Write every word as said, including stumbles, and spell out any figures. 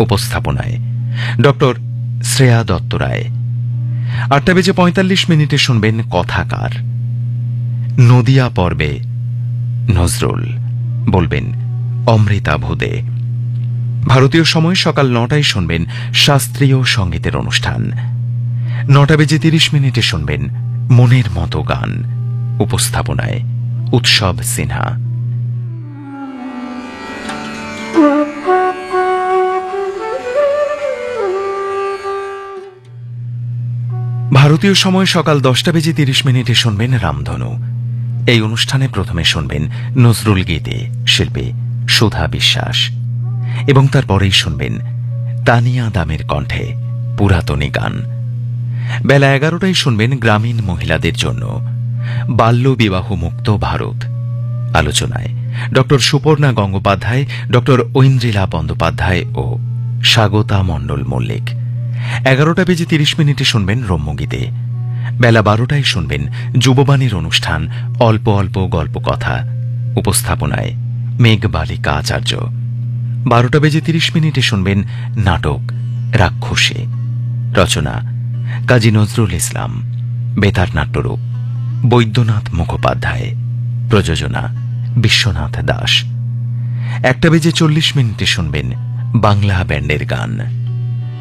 উপস্থাপনায় ডক্টর শ্রেয়া দত্ত রায়। আটটা বেজে পঁয়তাল্লিশ মিনিটে শুনবেন কথাকার। নদিয়া পর্বে নজরুল বলবেন অমৃতা ভুদে। ভারতীয় সময় সকাল নটায় শুনবেন শাস্ত্রীয় সঙ্গীতের অনুষ্ঠান। নটা বেজে তিরিশ মিনিটে শুনবেন মনের মতো গান। উপস্থাপনায় উৎসব সিনহা। ভারতীয় সময় সকাল দশটা বেজে তিরিশ মিনিটে শুনবেন রামধনু। এই অনুষ্ঠানে প্রথমে শুনবেন নজরুল গীতে শিল্পী সুধা বিশ্বাস, এবং তারপরেই শুনবেন তানিয়া দামের কণ্ঠে পুরাতনী গান। বেলা এগারোটায় শুনবেন গ্রামীণ মহিলাদের জন্য বাল্য বিবাহ মুক্ত ভারত। আলোচনায় ডক্টর সুপর্ণা গঙ্গোপাধ্যায়, ডক্টর ঐন্দ্রিলা বন্দ্যোপাধ্যায় ও স্বাগতা মণ্ডল মল্লিক। এগারোটা বেজে তিরিশ মিনিটে শুনবেন রম্যগীতে। বেলা বারোটায় শুনবেন যুববাণীর অনুষ্ঠান অল্প অল্প গল্প কথা। উপস্থাপনায় মেঘবালিকা আচার্য। বারোটা বেজে তিরিশ মিনিটে শুনবেন নাটক রাক্ষসী। রচনা কাজী নজরুল ইসলাম। বেতার নাট্যরূপ বৈদ্যনাথ মুখোপাধ্যায়। প্রযোজনা বিশ্বনাথ দাস। একটা বেজে চল্লিশ মিনিটে শুনবেন বাংলা ব্যান্ডের গান।